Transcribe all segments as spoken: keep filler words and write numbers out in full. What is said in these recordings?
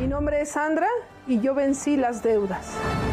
Mi nombre es Sandra y yo vencí las deudas.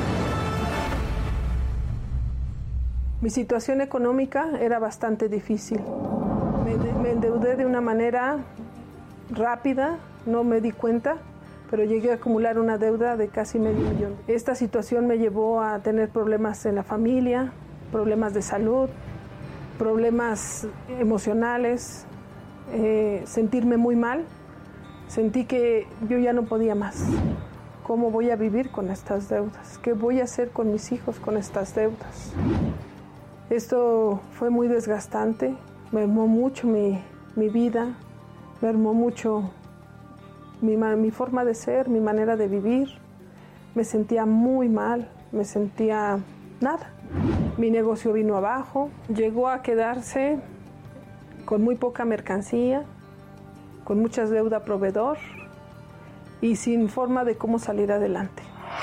Mi situación económica era bastante difícil. Me, me endeudé de una manera rápida, no me di cuenta, pero llegué a acumular una deuda de casi medio millón. Esta situación me llevó a tener problemas en la familia, problemas de salud, problemas emocionales, eh, sentirme muy mal. Sentí que yo ya no podía más. ¿Cómo voy a vivir con estas deudas? ¿Qué voy a hacer con mis hijos con estas deudas? Esto fue muy desgastante, me mermó mucho mi, mi vida, me mermó mucho mi, mi forma de ser, mi manera de vivir. Me sentía muy mal, me sentía nada. Mi negocio vino abajo, llegó a quedarse con muy poca mercancía, con muchas deudas a proveedor y sin forma de cómo salir adelante.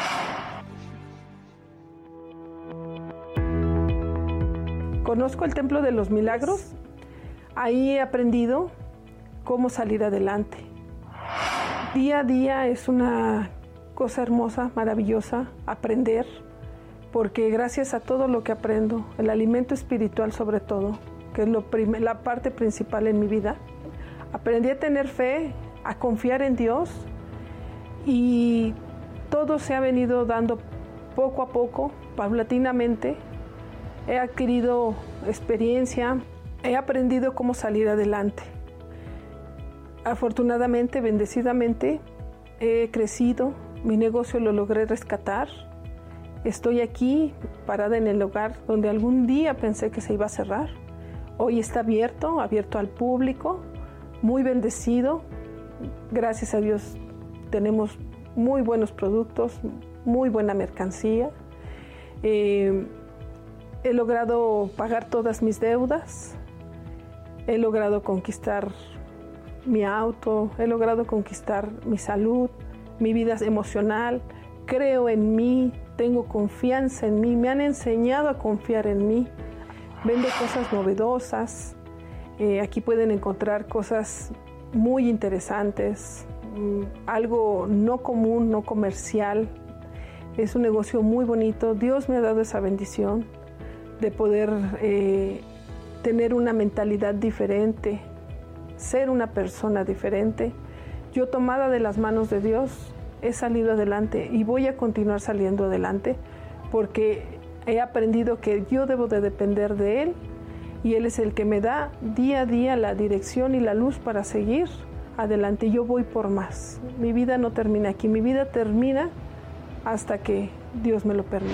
Conozco el Templo de los Milagros, ahí he aprendido cómo salir adelante. Día a día es una cosa hermosa, maravillosa, aprender, porque gracias a todo lo que aprendo, el alimento espiritual sobre todo, que es lo prim- la parte principal en mi vida, aprendí a tener fe, a confiar en Dios y todo se ha venido dando poco a poco, paulatinamente. He adquirido experiencia, he aprendido cómo salir adelante. Afortunadamente, bendecidamente, he crecido, mi negocio lo logré rescatar. Estoy aquí, parada en el lugar donde algún día pensé que se iba a cerrar. Hoy está abierto, abierto al público, muy bendecido. Gracias a Dios tenemos muy buenos productos, muy buena mercancía. Eh, He logrado pagar todas mis deudas, he logrado conquistar mi auto, he logrado conquistar mi salud, mi vida emocional, creo en mí, tengo confianza en mí, me han enseñado a confiar en mí. Vendo cosas novedosas, eh, aquí pueden encontrar cosas muy interesantes, mmm, algo no común, no comercial. Es un negocio muy bonito, Dios me ha dado esa bendición de poder eh, tener una mentalidad diferente, ser una persona diferente. Yo, tomada de las manos de Dios, he salido adelante y voy a continuar saliendo adelante porque he aprendido que yo debo de depender de Él y Él es el que me da día a día la dirección y la luz para seguir adelante. Yo voy por más. Mi vida no termina aquí, mi vida termina hasta que Dios me lo permita.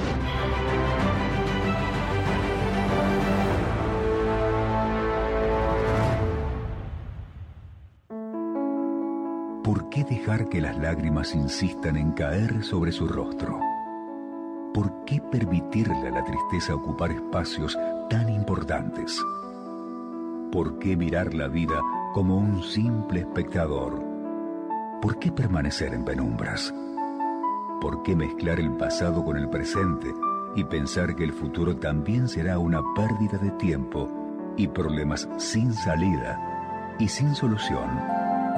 ¿Por qué dejar que las lágrimas insistan en caer sobre su rostro? ¿Por qué permitirle a la tristeza ocupar espacios tan importantes? ¿Por qué mirar la vida como un simple espectador? ¿Por qué permanecer en penumbras? ¿Por qué mezclar el pasado con el presente y pensar que el futuro también será una pérdida de tiempo y problemas sin salida y sin solución?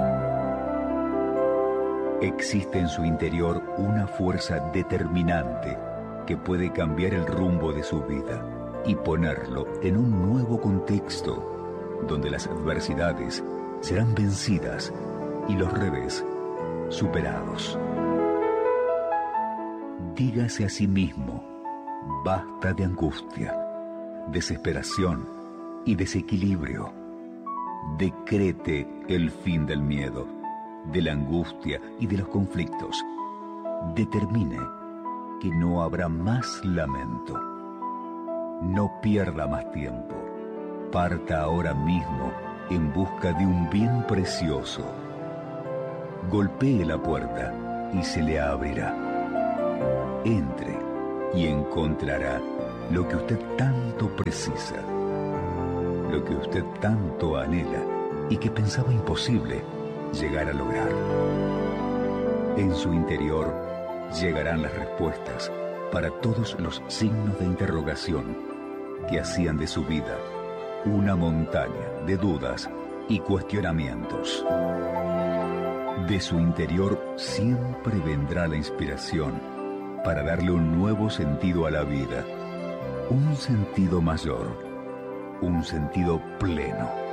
Existe en su interior una fuerza determinante que puede cambiar el rumbo de su vida y ponerlo en un nuevo contexto donde las adversidades serán vencidas y los revés superados. Dígase a sí mismo, basta de angustia, desesperación y desequilibrio. Decrete el fin del miedo, de la angustia y de los conflictos. Determine que no habrá más lamento. No pierda más tiempo. Parta ahora mismo en busca de un bien precioso. Golpee la puerta y se le abrirá. Entre y encontrará lo que usted tanto precisa, lo que usted tanto anhela y que pensaba imposible llegar a lograr. En su interior llegarán las respuestas para todos los signos de interrogación que hacían de su vida una montaña de dudas y cuestionamientos. De su interior siempre vendrá la inspiración para darle un nuevo sentido a la vida, un sentido mayor, un sentido pleno.